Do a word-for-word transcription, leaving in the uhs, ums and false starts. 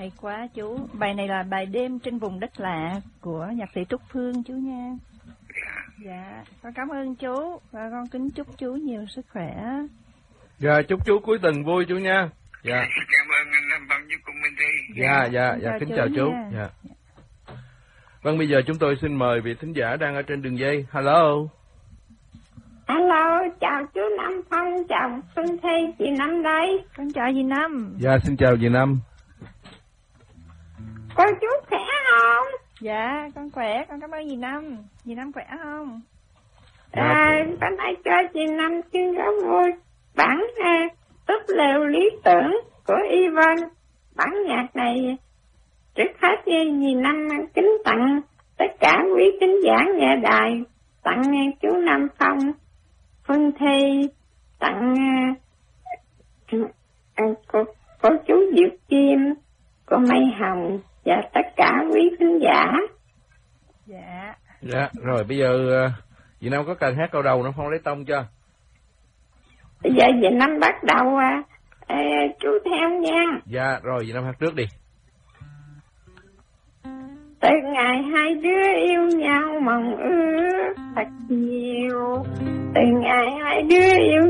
hay quá chú. Bài này là bài Đêm trên vùng đất lạ của nhạc sĩ Trúc Phương chú nha. Dạ. Dạ, con cảm ơn chú và con kính chúc chú nhiều sức khỏe. Dạ, chúc chú cuối tuần vui chú nha. Dạ. Cảm ơn anh Lâm Phong với cô Minh Thi. Dạ, dạ, dạ, kính chào chú. Dạ. Vâng, bây giờ chúng tôi xin mời vị thính giả đang ở trên đường dây. Hello. Hello, chào chú Nam Phong, chào Xuân Thi, chị Năm đây. Con chào dì Năm. Dạ, xin chào dì Năm. Cô chú khỏe không? Dạ, con khỏe, con cảm ơn dì Năm. Dì Năm khỏe không? Dạ. À, con hãy cho chị Năm chương có vui. Bản à, Túp lều lý tưởng của Yvonne. Bản nhạc này trước hết dì Năm kính tặng tất cả quý khán giả nghe đài, tặng chú Nam Phong, Phương Thi, tặng uh, uh, cô, cô chú Diệu Kim, cô Mai Hồng và tất cả quý khán giả. Dạ. Dạ, rồi bây giờ dì Năm có cần hát câu đầu nó Phong lấy tông cho? Bây giờ dì Năm bắt đầu uh, uh, chú theo nha. Dạ, rồi dì Năm hát trước đi. Từ ngày hai đứa yêu nhau mong ước thật nhiều, từ ngày hai đứa yêu